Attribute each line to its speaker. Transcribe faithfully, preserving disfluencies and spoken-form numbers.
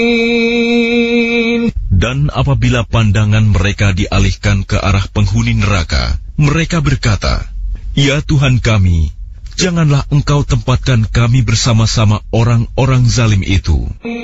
Speaker 1: Dan apabila pandangan mereka dialihkan ke arah penghuni neraka, mereka berkata, "Ya Tuhan kami, janganlah Engkau tempatkan kami bersama-sama orang-orang zalim itu."